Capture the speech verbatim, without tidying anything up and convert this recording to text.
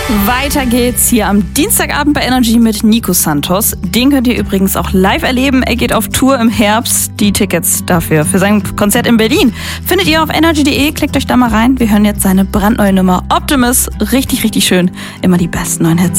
Weiter geht's hier am Dienstagabend bei Energy mit Nico Santos. Den könnt ihr übrigens auch live erleben. Er geht auf Tour im Herbst. Die Tickets dafür für sein Konzert in Berlin findet ihr auf energy punkt de. Klickt euch da mal rein. Wir hören jetzt seine brandneue Nummer Optimus. Richtig, richtig schön. Immer die besten neuen Hits.